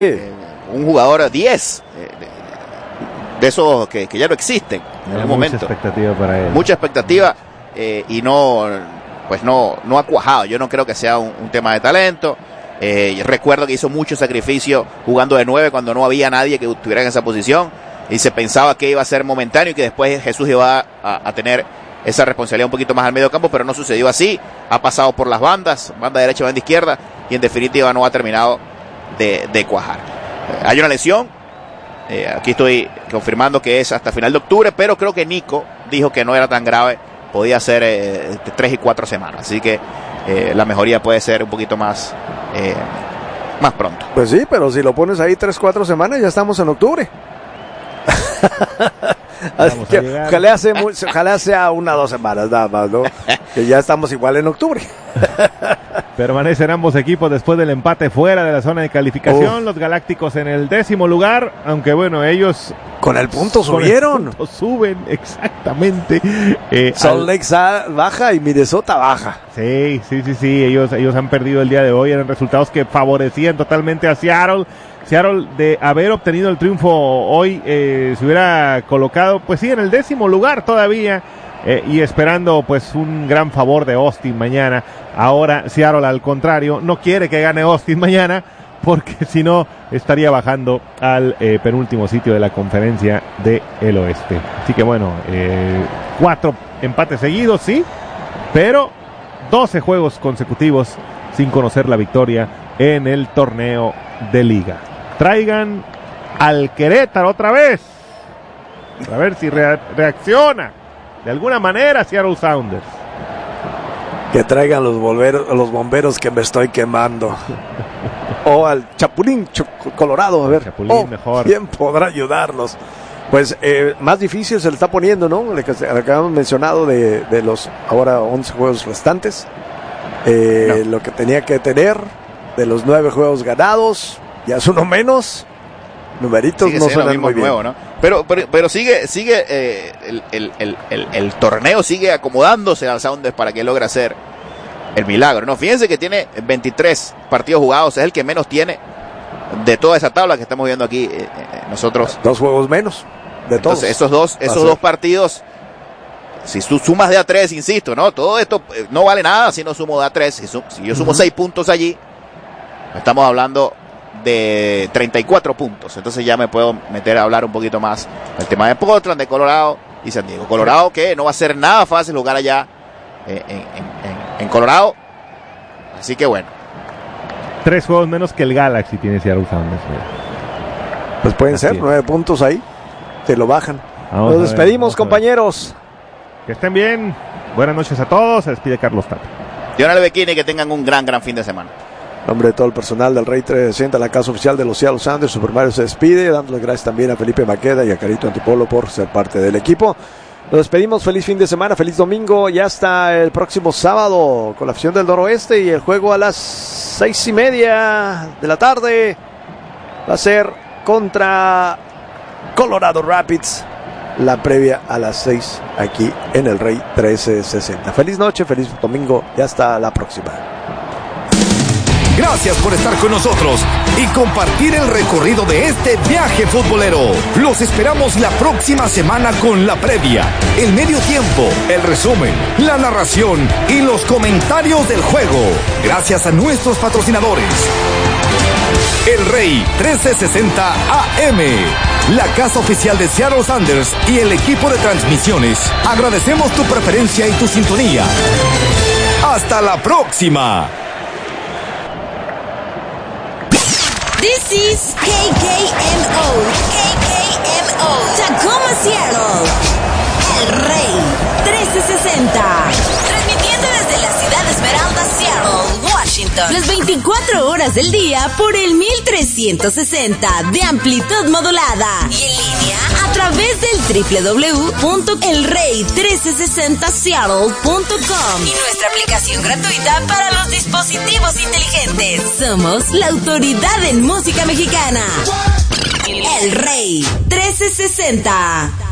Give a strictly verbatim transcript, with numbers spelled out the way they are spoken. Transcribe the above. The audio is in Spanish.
eh, un jugador diez, eh, de esos que, que ya no existen en el momento. Mucha expectativa para él. Mucha expectativa eh, y no, pues no, no ha cuajado. Yo no creo que sea un, un tema de talento. Eh, recuerdo que hizo mucho sacrificio jugando de nueve cuando no había nadie que estuviera en esa posición y se pensaba que iba a ser momentáneo y que después Jesús iba a, a, a tener esa responsabilidad un poquito más al medio campo, pero no sucedió así. Ha pasado por las bandas, banda derecha, banda izquierda, y en definitiva no ha terminado de, de cuajar. Eh, hay una lesión, eh, aquí estoy confirmando que es hasta final de octubre, pero creo que Nico dijo que no era tan grave, podía ser eh, tres y cuatro semanas, así que eh, la mejoría puede ser un poquito más, eh, más pronto. Pues sí, pero si lo pones ahí tres, cuatro semanas, ya estamos en octubre. Que, ojalá, sea, ojalá sea una o dos semanas nada más, ¿no? Que ya estamos igual en octubre. Permanecen ambos equipos después del empate fuera de la zona de calificación. Uf. Los Galácticos en el décimo lugar, aunque bueno, ellos con el punto subieron. El punto suben, exactamente. Eh, Salt Lake al... baja y Minnesota baja. Sí, sí, sí, sí. Ellos, ellos han perdido el día de hoy. Eran resultados que favorecían totalmente a Seattle. Seattle, de haber obtenido el triunfo hoy, eh, se hubiera colocado, pues sí, en el décimo lugar todavía, eh, y esperando pues un gran favor de Austin mañana. Ahora Seattle, al contrario, no quiere que gane Austin mañana, porque si no estaría bajando al eh, penúltimo sitio de la conferencia del oeste. Así que bueno, eh, cuatro empates seguidos, sí, pero doce juegos consecutivos sin conocer la victoria en el torneo de liga. Traigan al Querétaro otra vez, a ver si rea- reacciona de alguna manera Seattle Sounders. Que traigan los, volver- los bomberos que me estoy quemando. O al Chapulín Ch- Colorado, a ver. Chapulín, oh, mejor. ¿Quién podrá ayudarnos? Pues eh, más difícil se le está poniendo, ¿no? Le que acabamos mencionado de, de los ahora once juegos restantes. Eh, no. Lo que tenía que tener de los nueve juegos ganados, ya es uno menos. Numeritos sigue no suenan muy bien. Nuevo, ¿no? Pero, pero, pero sigue, sigue eh, el, el, el, el, el torneo sigue acomodándose al Sounders para que logre hacer el milagro, ¿no? Fíjense que tiene veintitrés partidos jugados, es el que menos tiene de toda esa tabla que estamos viendo aquí eh, nosotros. Dos juegos menos de todos. Entonces, esos dos, esos dos partidos, si tú sumas de a tres, insisto, ¿no? Todo esto no vale nada si no sumo de a tres. Si, su, si yo sumo uh-huh. seis puntos allí, estamos hablando de treinta y cuatro puntos. Entonces ya me puedo meter a hablar un poquito más del tema de Portland, de Colorado y San Diego. Colorado que no va a ser nada fácil jugar allá eh, en, en, en, en Colorado. Así que bueno. Tres juegos menos que el Galaxy tiene Seattle Sounders. Pues pueden Así ser es. nueve puntos ahí. Te lo bajan. Vamos Nos despedimos, ver, compañeros. Que estén bien. Buenas noches a todos. Se despide Carlos Tapia. Dionel Bequini, que tengan un gran, gran fin de semana. En nombre de todo el personal del Rey trescientos sesenta, la casa oficial de los Seattle Sounders, Super Mario se despide, dándole gracias también a Felipe Maqueda y a Carito Antipolo por ser parte del equipo. Nos despedimos, feliz fin de semana, feliz domingo, y hasta el próximo sábado con la afición del Noroeste, y el juego a las seis y media de la tarde va a ser contra Colorado Rapids, la previa a las seis aquí en el Rey trescientos sesenta. Feliz noche, feliz domingo y hasta la próxima. Gracias por estar con nosotros y compartir el recorrido de este viaje futbolero. Los esperamos la próxima semana con la previa, el medio tiempo, el resumen, la narración y los comentarios del juego. Gracias a nuestros patrocinadores. El Rey trescientos sesenta A M, la casa oficial de Seattle Sounders y el equipo de transmisiones. Agradecemos tu preferencia y tu sintonía. Hasta la próxima. This is K K M O, K K M O, Tacoma, Seattle, El Rey trescientos sesenta, transmitiendo desde la ciudad de Esmeralda, Seattle, Washington, las veinticuatro horas del día por el mil trescientos sesenta de amplitud modulada y en línea a través del doble u doble u doble u punto el rey trescientos sesenta seattle punto com y nuestra aplicación gratuita para los dispositivos inteligentes. Somos la autoridad en música mexicana. El Rey trescientos sesenta.